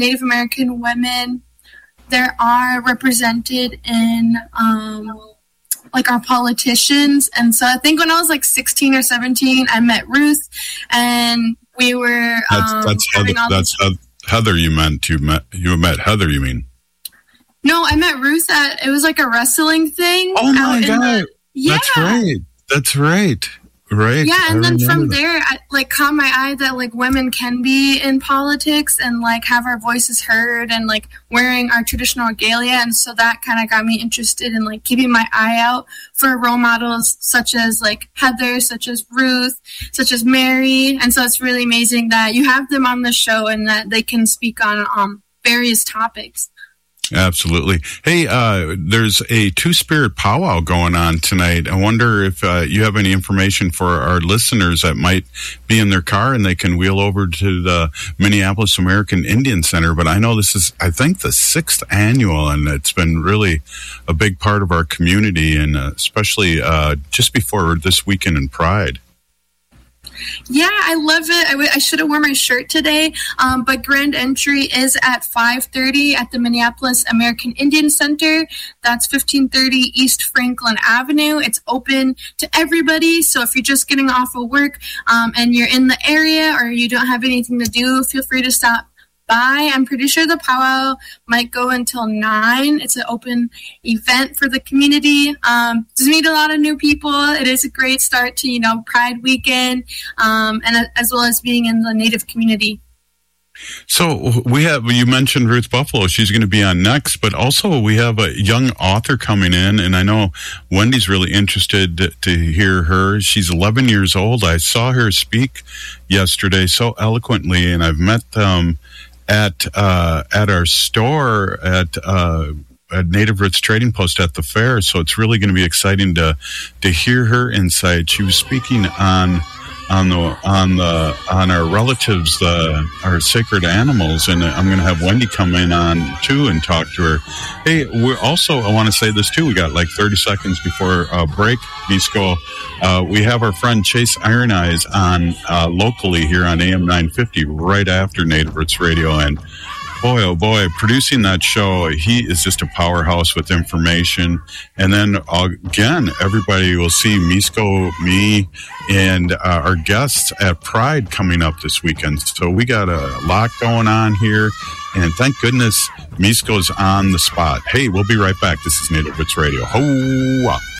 Native American women there are represented in like our politicians. And so I think when I was like 16 or 17, I met Ruth, and we were that's Heather. You met Heather, you mean? No, I met Ruth it was like a wrestling thing. Oh my God. That's right. Right. Yeah, and then from there, I caught my eye that like women can be in politics and like have our voices heard and like wearing our traditional regalia, and so that kind of got me interested in like keeping my eye out for role models such as like Heather, such as Ruth, such as Mary, and so it's really amazing that you have them on the show and that they can speak on various topics. Absolutely. Hey, there's a Two-Spirit powwow going on tonight. I wonder if you have any information for our listeners that might be in their car and they can wheel over to the Minneapolis American Indian Center. But I know this is, I think, the 6th annual, and it's been really a big part of our community, and especially just before this weekend in Pride. Yeah, I love it. I should have worn my shirt today, but grand entry is at 5:30 at the Minneapolis American Indian Center. That's 1530 East Franklin Avenue. It's open to everybody, so if you're just getting off of work and you're in the area or you don't have anything to do, feel free to stop by. I'm pretty sure the powwow might go until 9. It's an open event for the community. Just meet a lot of new people. It is a great start to, Pride weekend, and as well as being in the Native community. So you mentioned Ruth Buffalo. She's going to be on next, but also we have a young author coming in, and I know Wendy's really interested to hear her. She's 11 years old. I saw her speak yesterday so eloquently, and I've met them at our store at Native Roots Trading Post at the fair. So it's really going to be exciting to hear her insight. She was speaking on our relatives, our sacred animals, and I'm going to have Wendy come in on too and talk to her. Hey, I want to say this too. We got like 30 seconds before break. Misko, we have our friend Chase Iron Eyes on locally here on AM 950 right after Native Roots Radio, and boy, oh boy, producing that show, he is just a powerhouse with information. And then, again, everybody will see Misko, me, and our guests at Pride coming up this weekend. So we got a lot going on here, and thank goodness Misko's on the spot. Hey, we'll be right back. This is Native Roots Radio. Ho-wah.